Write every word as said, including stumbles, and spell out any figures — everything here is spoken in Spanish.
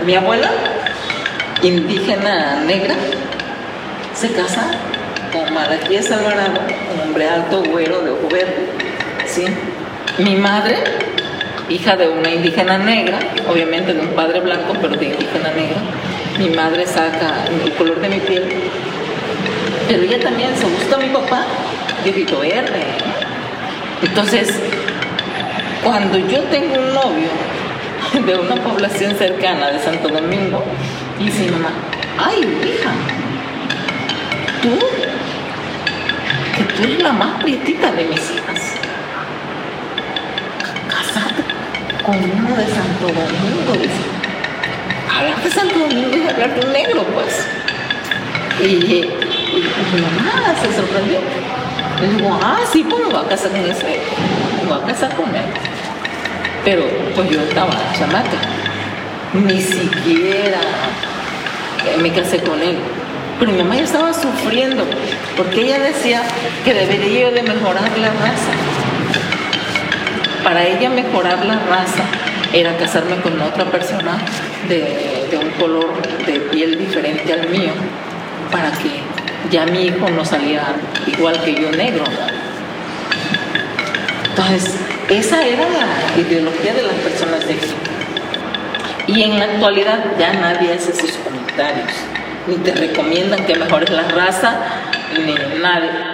mi abuela, indígena negra, se casa con Malaquías Alvarado, un hombre alto, güero, de ojo verde, ¿sí? Mi madre, hija de una indígena negra, obviamente de un padre blanco, pero de indígena negra, mi madre saca el color de mi piel, pero ella también se gusta a mi papá, de ojito verde. Entonces, cuando yo tengo un novio de una población cercana de Santo Domingo, y dice mi mamá, ay, hija, tú, que tú eres la más prietita de mis hijas, casate con uno de Santo Domingo, dice. Hablar de Santo Domingo es hablar de un negro, pues. Y, y, y mi mamá se sorprendió. Le digo, ah, sí, pues me voy a casar con ese, me voy a casar con él. Pero pues yo estaba chamaca, ni siquiera me casé con él. Pero mi mamá ya estaba sufriendo, porque ella decía que debería yo de mejorar la raza. Para ella mejorar la raza era casarme con otra persona de, de un color de piel diferente al mío, para que ya mi hijo no salía igual que yo negro, ¿no? Entonces, esa era la ideología de las personas de aquí. Y en la actualidad ya nadie hace esos comentarios, ni te recomiendan que mejores la raza, ni nadie.